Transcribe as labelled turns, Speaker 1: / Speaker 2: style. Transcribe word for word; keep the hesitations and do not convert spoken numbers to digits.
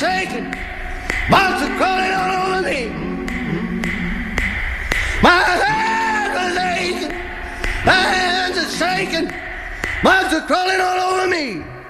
Speaker 1: shaking, bugs are crawling all over me. My hands are aching, my hands are shaking, bugs are crawling all over me.